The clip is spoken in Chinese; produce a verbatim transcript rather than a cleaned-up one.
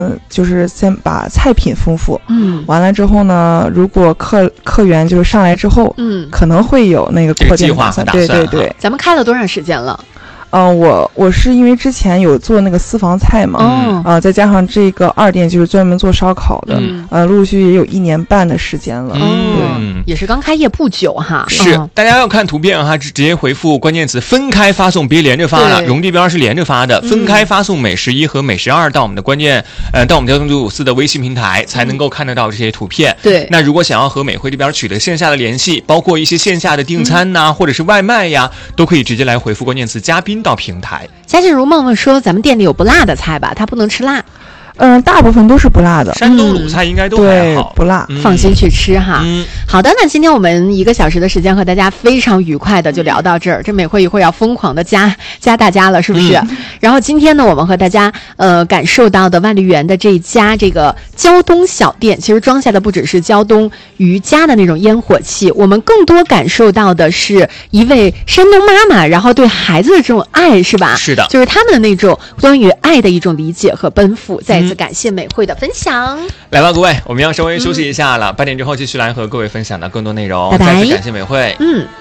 嗯，就是先把菜品丰富， 嗯， 完了之后呢，如果客客源就是上来之后， 嗯， 可能会有那个扩店的打算， 这个计划和打算对对对。 咱们开了多长时间了？ 嗯、呃，我我是因为之前有做那个私房菜嘛， 哦， 呃，再加上这个二店就是专门做烧烤的， 嗯、 呃，陆续也有一年半的时间了， 哦， 嗯， 也是刚开业不久哈。 是， 哦、 大家要看图片哈，直直接回复关键词分开发送，别连着发了。荣地标是连着发的，分开发送美食一和美食二到我们的关键，呃，到我们交通九五四的微信平台，才能够看得到这些图片。 对， 那如果想要和美汇这边取得线下的联系，包括一些线下的订餐呐、嗯，或者是外卖呀，都可以直接来回复关键词嘉宾到平台。 嘉静如梦梦说：“咱们店里有不辣的菜吧？他不能吃辣。” 嗯，大部分都是不辣的， 山东鲁菜应该都还好， 对，不辣、 嗯，放心去吃哈。 嗯， 好的，那今天我们一个小时的时间和大家非常愉快的就聊到这儿。这美惠一会儿要疯狂的加加大家了，是不是？嗯、然后今天呢，我们和大家呃感受到的万丽园的这一家这个胶东小店，其实装下的不只是胶东渔家的那种烟火气，我们更多感受到的是一位山东妈妈，然后对孩子的这种爱，是吧？ 是的， 就是他们的那种关于爱的一种理解和奔赴。再一次感谢美惠的分享。 嗯、来吧，各位，我们要稍微休息一下了，八、嗯、点之后继续来和各位分享的更多内容。 拜拜， 再次感谢美惠。 嗯。